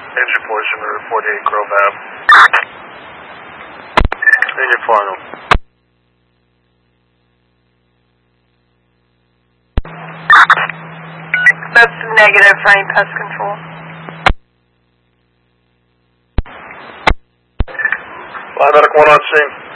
Engine portion or 48 Grove Ave. Engine final. That's negative for any pest control. Medic 1 on scene.